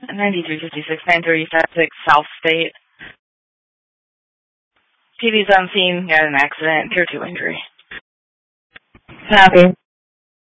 9356 9356 South State. TV's on scene, got an accident, tier 2 injury. Copy.